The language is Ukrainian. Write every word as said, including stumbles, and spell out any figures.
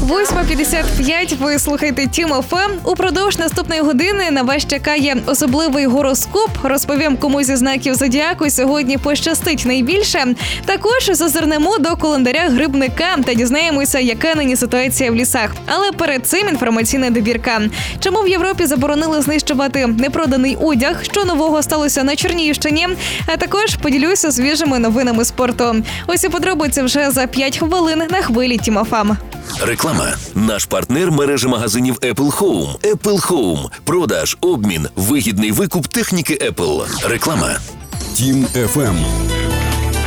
восьма п'ятдесят п'ять. Ви слухаєте Тім еф ем. Упродовж наступної години на вас чекає особливий гороскоп. Розповім, кому зі знаків зодіаку сьогодні пощастить найбільше. Також зазирнемо до календаря грибника та дізнаємося, яка нині ситуація в лісах. Але перед цим інформаційна добірка. Чому в Європі заборонили знищувати непроданий одяг? Що нового сталося на Чернігівщині? А також поділюся свіжими новинами спорту. Ось і подробиці вже за п'ять хвилин на хвилі Тім еф ем. Реклама. Наш партнер – мережа магазинів Apple Home. Apple Home. Продаж, обмін, вигідний викуп техніки Apple. Реклама. Тім еф ем.